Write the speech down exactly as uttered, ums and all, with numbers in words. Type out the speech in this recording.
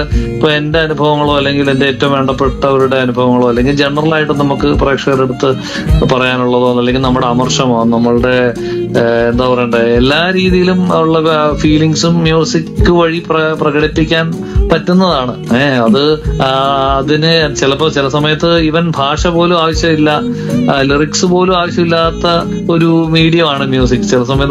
ഇപ്പൊ എന്റെ അനുഭവങ്ങളോ അല്ലെങ്കിൽ എന്റെ ഏറ്റവും വേണ്ടപ്പെട്ടവരുടെ അനുഭവങ്ങളോ അല്ലെങ്കിൽ ജനറൽ ആയിട്ട് നമുക്ക് പ്രേക്ഷകരുടെ അടുത്ത് പറയാനുള്ളതോ അല്ലെങ്കിൽ നമ്മുടെ അമർഷമോ നമ്മളുടെ ഏഹ്, എന്താ പറയണ്ടേ എല്ലാ രീതിയിലും ഉള്ള ഫീലിങ്സും മ്യൂസിക് വഴി പ്ര- പ്രകടിപ്പിക്കാൻ പറ്റുന്നതാണ്. ഏഹ് അത് ആ, അതിന് ചിലപ്പോ ചില സമയത്ത് ഈവൻ ഭാഷ പോലും ആവശ്യമില്ല, ലിറിക്സ് പോലും ആവശ്യമില്ലാത്ത ഒരു മീഡിയമാണ് മ്യൂസിക്. ചില സമയത്ത്